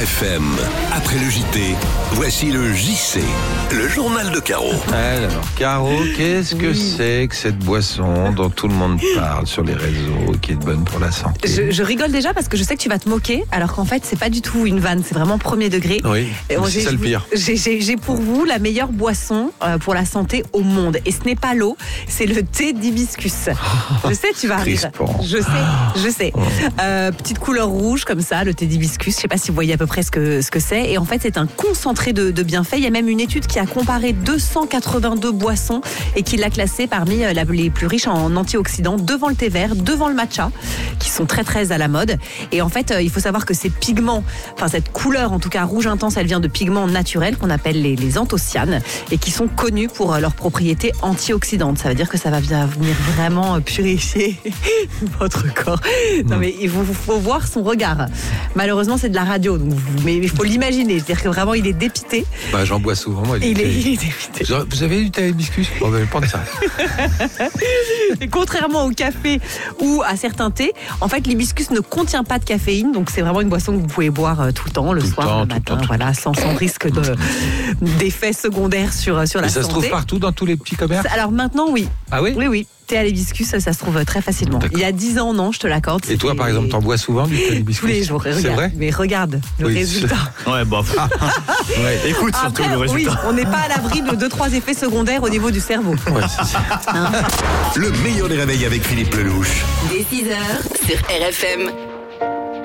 RFM. Après le JT, voici le JC, le journal de Caro. Alors, Caro, qu'est-ce que c'est que cette boisson dont tout le monde parle sur les réseaux, qui est bonne pour la santé? Je rigole déjà parce que je sais que tu vas te moquer, alors qu'en fait, c'est pas du tout une vanne, c'est vraiment premier degré. Oui, c'est ça le pire. J'ai pour vous la meilleure boisson pour la santé au monde. Et ce n'est pas l'eau, c'est le thé d'hibiscus. Je sais, tu vas rire. Je sais. Petite couleur rouge comme ça, le thé d'hibiscus. Je sais pas si vous voyez à peu près ce que c'est. Et en fait, c'est un concentré de bienfaits. Il y a même une étude qui a comparé 282 boissons et qui l'a classé parmi les plus riches en antioxydants, devant le thé vert, devant le matcha, qui sont très très à la mode. Et en fait, il faut savoir que ces pigments, enfin cette couleur en tout cas rouge intense, elle vient de pigments naturels qu'on appelle les anthocyanes et qui sont connus pour leurs propriétés antioxydantes. Ça veut dire que ça va venir vraiment purifier votre corps. Non mais il faut voir son regard. Malheureusement, c'est de la radio, donc mais il faut l'imaginer. C'est-à-dire que vraiment, il est dépité. Bah, j'en bois souvent, moi. Il est dépité. Vous avez du thé d'hibiscus? On va prendre ça. Et contrairement au café ou à certains thés, en fait, l'hibiscus ne contient pas de caféine, donc c'est vraiment une boisson que vous pouvez boire tout le temps, le soir, le matin, voilà, sans risque d'effets secondaires sur la santé. Et ça se trouve partout dans tous les petits commerces? Alors maintenant, oui. Ah oui? Oui. Thé à l'hibiscus, ça se trouve très facilement. D'accord. Il y a 10 ans, non, je te l'accorde. Et toi, par exemple, t'en bois souvent du thé d'hibiscus? Tous les jours, regarde. C'est vrai? Mais regarde le résultat. Ouais, bof. Ouais. Écoute surtout après, le résultat. Oui, on n'est pas à l'abri de 2-3 effets secondaires au niveau du cerveau. Ouais, c'est ça. Le meilleur des réveils avec Philippe Lelouch. Dès 6h sur RFM.